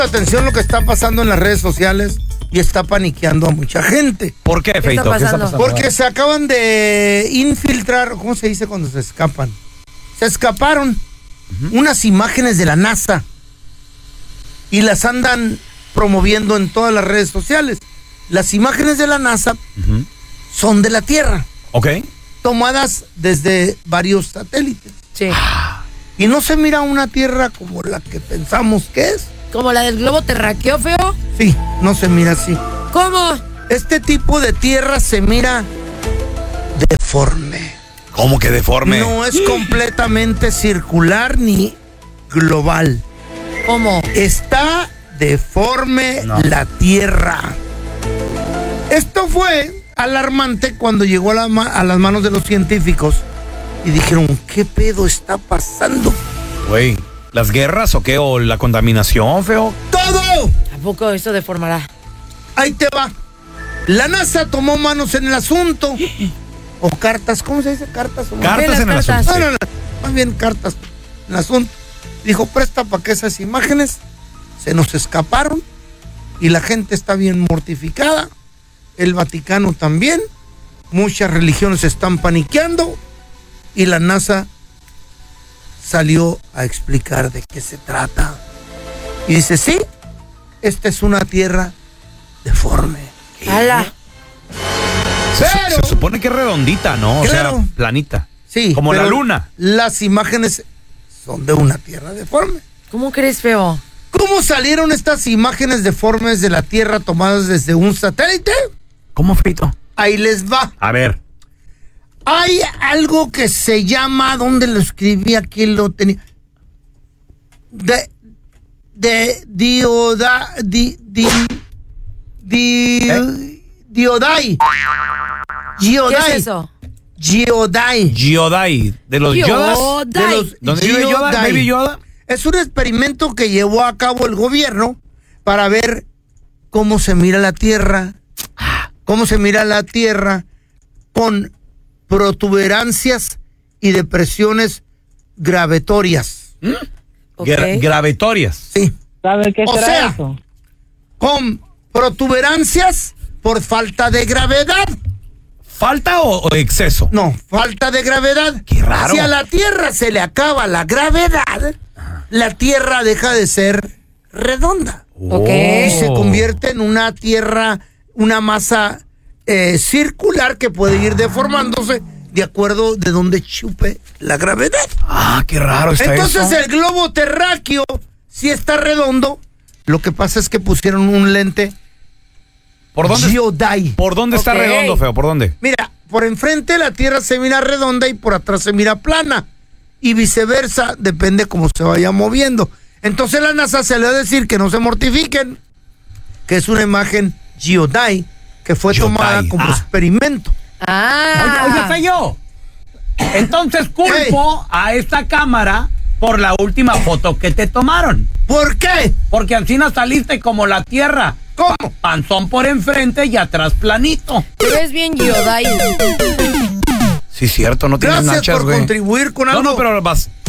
Atención lo que está pasando en las redes sociales y está paniqueando a mucha gente. ¿Por qué, Feito? ¿Qué está pasando? Porque se acaban de infiltrar, ¿cómo se dice cuando se escapan? Se escaparon unas imágenes de la NASA y las andan promoviendo en todas las redes sociales. Las imágenes de la NASA son de la Tierra. Ok. Tomadas desde varios satélites. Sí. Y no se mira una Tierra como la que pensamos que es. ¿Como la del globo terráqueo, feo? Sí, no se mira así. ¿Cómo? Este tipo de Tierra se mira deforme. ¿Cómo que deforme? No es completamente circular ni global. ¿Cómo? Está deforme la Tierra. Esto fue alarmante cuando llegó a las manos de los científicos y dijeron, ¿qué pedo está pasando? Güey, ¿las guerras o qué? ¿O la contaminación, feo? ¡Todo! ¿A poco esto deformará? Ahí te va. La NASA tomó manos en el asunto. O cartas, ¿cómo se dice? Cartas. Cartas en el asunto. No, más bien cartas en el asunto. Dijo, presta para que esas imágenes se nos escaparon y la gente está bien mortificada. El Vaticano también. Muchas religiones están paniqueando y la NASA salió a explicar de qué se trata. Y dice, sí, esta es una Tierra deforme. ¡Hala! Pero, se supone que es redondita, ¿no? Claro. O sea, planita. Sí. Como la pero luna. Las imágenes son de una Tierra deforme. ¿Cómo crees, feo? ¿Cómo salieron estas imágenes deformes de la Tierra tomadas desde un satélite? ¿Cómo, Feito? Ahí les va. A ver. Hay algo que se llama, ¿dónde lo escribí? Aquí lo tenía. Geodai. ¿Qué es eso? Geodai. Giodai. ¿De los Yodas? De los ¿Dónde vive Yoda? Geodai. ¿Baby Yoda? Es un experimento que llevó a cabo el gobierno para ver cómo se mira la Tierra. Cómo se mira la Tierra con protuberancias y depresiones gravitorias. Okay. Gravitorias. Sí. ¿Sabe qué será eso? Con protuberancias por falta de gravedad. ¿Falta o exceso? No, falta de gravedad. Qué raro. Si a la Tierra se le acaba la gravedad, la Tierra deja de ser redonda. Ok. Y se convierte en una Tierra, una masa circular que puede ir deformándose de acuerdo de donde chupe la gravedad. Ah, qué raro está Entonces eso. el globo terráqueo sí está redondo. Lo que pasa es que pusieron un lente ¿Por dónde? Geodai. ¿Por dónde está Ok. redondo, feo? ¿Por dónde? Mira, por enfrente la Tierra se mira redonda y por atrás se mira plana. Y viceversa, depende cómo se vaya moviendo. Entonces la NASA se le va a decir que no se mortifiquen, que es una imagen Geodai que fue Geodai. tomada como experimento. Ah. Oye, Feyo, entonces culpo a esta cámara por la última foto que te tomaron. ¿Por qué? Porque así no saliste como la Tierra. ¿Cómo? Panzón por enfrente y atrás planito. Pero es bien Yodai. Sí, cierto, no tienes Gracias nachas, por güey. contribuir con algo No, pero